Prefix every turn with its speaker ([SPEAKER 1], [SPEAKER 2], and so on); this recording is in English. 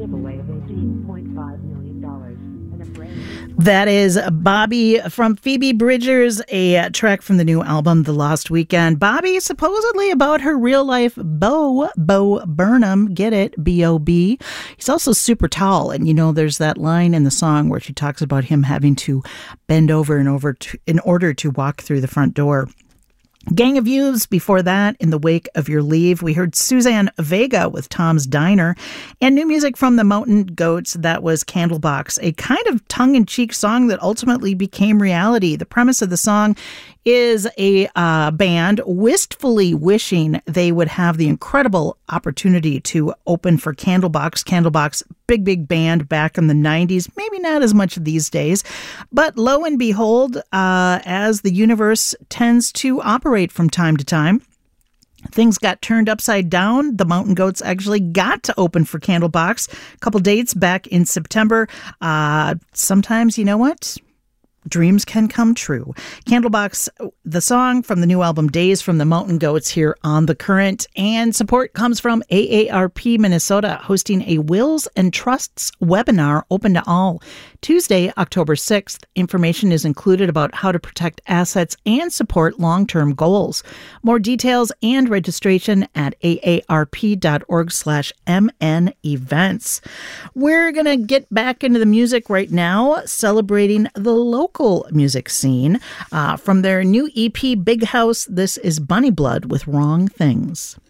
[SPEAKER 1] giveaway of $18.5 million.
[SPEAKER 2] That is Bobby from Phoebe Bridgers, a track from the new album, The Lost Weekend. Bobby, supposedly about her real life Bo Burnham, get it, B-O-B. He's also super tall, and there's that line in the song where she talks about him having to bend over and over in order to walk through the front door. Gang of Youths before that, In the Wake of Your Leave. We heard Suzanne Vega with Tom's Diner, and new music from the Mountain Goats. That was Candlebox, a kind of tongue-in-cheek song that ultimately became reality. The premise of the song is a band wistfully wishing they would have the incredible opportunity to open for Candlebox. Candlebox, big band back in the 90s, maybe not as much these days, but lo and behold, as the universe tends to operate from time to time, things got turned upside down. The Mountain Goats actually got to open for Candlebox a couple dates back in September. Sometimes, you know what? Dreams can come true. Candlebox, the song from the new album Days from the Mountain Goats here on The Current. And support comes from AARP Minnesota, hosting a Wills and Trusts webinar open to all. Tuesday, October 6th. Information is included about how to protect assets and support long-term goals. More details and registration at aarp.org/MN events. We're going to get back into the music right now, celebrating the local music scene. From their new EP, Big House, this is Bunny Blood with Wrong Things.